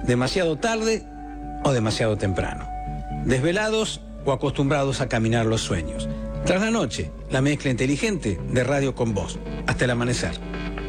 demasiado tarde o demasiado temprano, desvelados o acostumbrados a caminar los sueños. Tras la noche, la mezcla inteligente de radio con voz, hasta el amanecer.